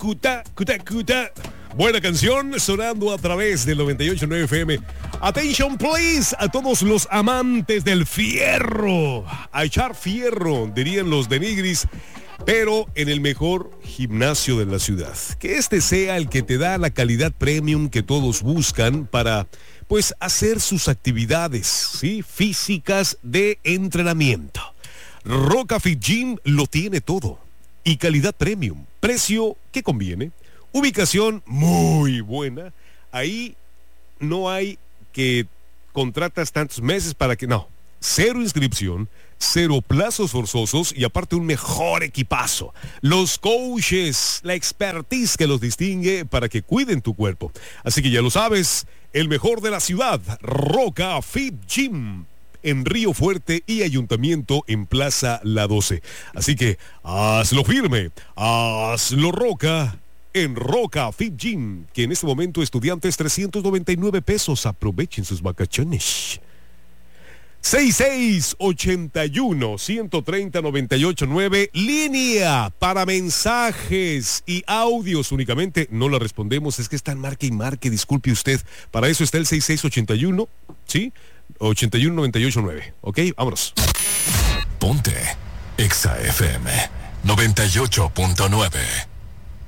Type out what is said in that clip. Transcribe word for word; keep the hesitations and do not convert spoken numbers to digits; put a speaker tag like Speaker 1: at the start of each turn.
Speaker 1: cuta, cuta, cuta. Buena canción sonando a través del noventa y ocho punto nueve F M. Attention please a todos los amantes del fierro. A echar fierro, dirían los de Nigris, pero en el mejor gimnasio de la ciudad. Que este sea el que te da la calidad premium que todos buscan para, pues, hacer sus actividades, ¿sí?, físicas de entrenamiento. Roca Fit Gym lo tiene todo. Y calidad premium. Precio que conviene. Ubicación muy buena. Ahí no hay que contratas tantos meses para que... No. Cero inscripción, cero plazos forzosos y aparte un mejor equipazo. Los coaches, la expertise que los distingue para que cuiden tu cuerpo. Así que ya lo sabes, el mejor de la ciudad, Roca Fit Gym, en Río Fuerte y Ayuntamiento en Plaza La doce. Así que hazlo firme, hazlo Roca, en Roca Fit Gym, que en este momento estudiantes trescientos noventa y nueve pesos. Aprovechen sus vacaciones. seis seis ocho uno, uno tres cero, nueve ocho nueve, línea para mensajes y audios únicamente. No la respondemos, es que está en marque y marque, disculpe usted. Para eso está el seis seis ocho uno, ¿sí? ochenta y uno, noventa y ocho nueve. Ok, vámonos.
Speaker 2: Ponte Exa F M noventa y ocho punto nueve.